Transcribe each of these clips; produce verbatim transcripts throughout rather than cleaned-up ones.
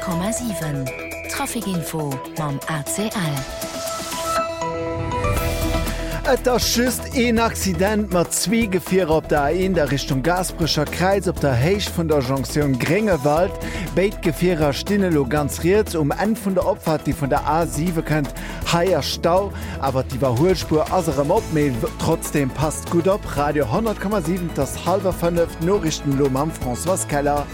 Komma sieben. Trafikinfo mam A C L. Et ass schüst een Accident mat zwee Gefierer op der A eins der Richtung Gasbrecher Kreis op der Heich vun der Jonction Grengewald. Beit Gefierer stinnelo ganz riet um en vun der Opfahrt, die vun der A sieben kennt, haier Stau, awer die Überholspur aserem Opmail trotzdem passt gut op. Radio hundert Komma sieben das halber fünf Norrichten Lo am François Keller.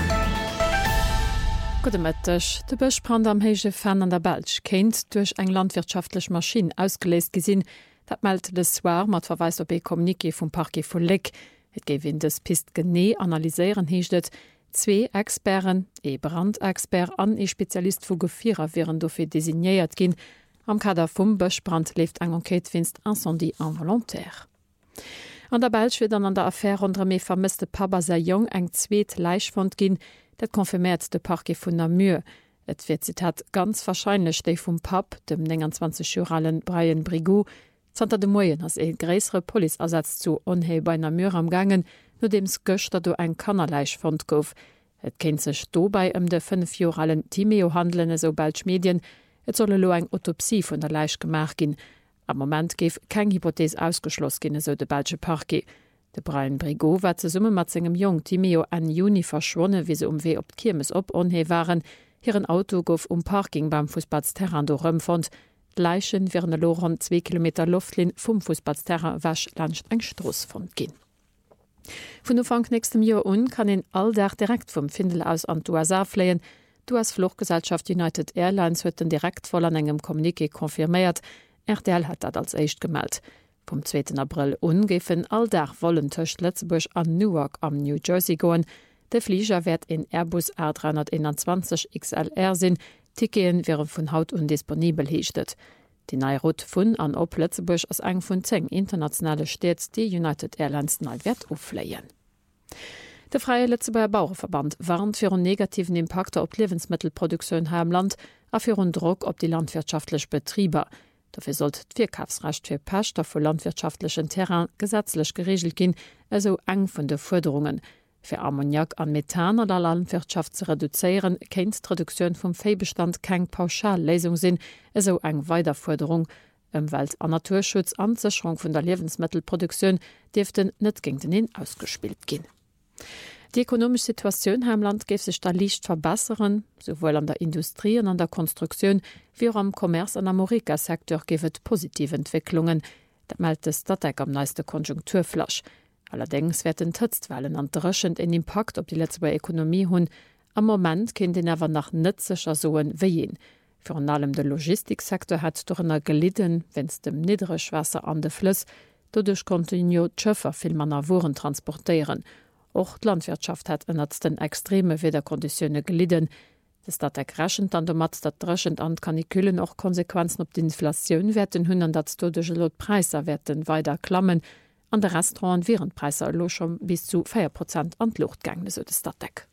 Gutech de Bëchbrand am héige Fan an der Belsch kéint duch eng landwirtschaftlech Maschine ausgeleest gesinn, dat meldt de Soir mat verweis op e Kommuniké vum Parquet vu Leck. Et géif des Pist gené analyseieren hiechtet. Zwee Experen, e Brandexpert an e Spezialist vu Gefierer wären dofir designéiert ginn. Am Kader vum Bëchbrand left eng Enquetevinst Incendie involontaire. An der Belsch wird an an der Affaire unter méi vermisste Papa sei Jong eng zweet Leichfond ginn. Dat konfirmiert de Parquet vun Namur. Et wird Zitat ganz wahrscheinlich stei vum Pap, dem neunundzwanzig-jährigen Brian Brigou, Zter de Moien ass e gréisere Polizersatz zu onhéi bei Namur am gangen, no dems Göchter do eng Kannerleich fond gouf. Et kennt sech dobei ëm de fünfjährigen Timeo handeln eso Belsch Medien, et solle lo eng Autopsie vun der Leich gemach gin. Am Moment geif keng Hypothese ausgeschloss gin eso de Belsche Parquet. De Brian Brigou war ze summe mat segem Jong Timeo an Juni verschwonne, wie se umwee op d'Kirmes op onhee waren. Hiren Auto gouf um Parking beim Fußballsterran do rëmfond. Leichen wären lo rund zwei Kilometer Luftlin vum Fußballsterran wasch landcht eng Stross fond ginn. Vun Ufang nächstem Jahr un kann en alldach direkt vum Findel aus an d'U S A fléien. Du as Fluchgesellschaft United Airlines huet den direkt voll an engem Kommuniké konfirméiert. R T L hat dat als echt gemeldt. Vom zweiten April ungefen alldach wollen töcht Lettzeburg an Newark am New Jersey goen. De Flieger werd in Airbus A dreihunderteinundzwanzig X L R sinn, Tikeen wären vun Haut undisponibel hiechtet. Die neue Route vun an op Lettzeburg ass eng vun zeng internationale Städts die United Airlines Neuwert aufléien. Der Freie Lettzeburger Bauernverband warnt fir un negativen Impakte op Lebensmittelproduktion ha im Land, a fir un Druck op die landwirtschaftlich Betrieber. Dafür sollt d'Vierkaufsrecht fir Pächter vu landwirtschaftlichen Terrain gesetzlich geregelt gin, also eng vun de Forderungen. Für Ammoniak an Methan an der Landwirtschaft zu reduzieren, kennt Reduktion vom Viehbestand kein Pauschallesung sinn, also eng Weiterforderung. Umwelt- an Naturschutz an Sicherung von der Lebensmittelproduktion dürften net gegen den ausgespielt gehen. Die ökonomische Situation im Land geht sich da leicht verbessern, sowohl an der Industrie und an der Konstruktion wie auch am Kommerz- und am Morika-Sektor gibt positive Entwicklungen. Das meldet das Stadtdeck am neuesten Konjunkturflash. Allerdings werden Tëtzwellen an drëschend en Impact op die Lettzeburger Ökonomie hunn. Am Moment kind den awer nach nëtzecher soen wéien. Für an allem de Logistiksektor hat durchner gelitten, wenns dem Niederschwasser an de Flüss, dodurch kontinio d'Schëffer vill manner Wuren transportieren. Och d' Landwirtschaft hat ënnert den extreme Wederkonditionne gelitten. Das dat errächend an der mat dat drëschend an Kaniküllen och Konsequenzen op d'Inflationun werden hunn an dat dodege Lotpreiser werden weiter klammen. An der Restaurant wären Preise lo schon bis zu vier Prozent an Luft gegangen, so das Stadtdeck.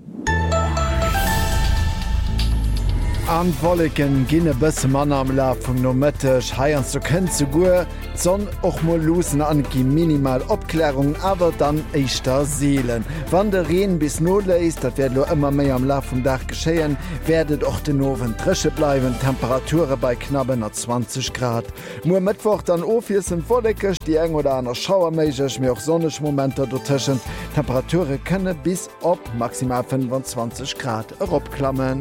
An Wolleken ginne bësse Mann am La vum Nomettech haiern zu kën zu goer, sonn och mo losen an gi minimal Obklärung, awer dann eichter Seelen. Wann de Reen bis nole is, dat werd lo ëmmer méi am La vum Dach geschéien, werdet och den Nowen dresche bleiwen, Temperature bei knabben a zwanzig Grad. Mo Mittwoch dann ofiessen Wollekech, die eng oder aner Schauerméigech mir och sonnech Momenter dotschen. Temperature kënne bis op maximal fünfundzwanzig Grad eropklammen.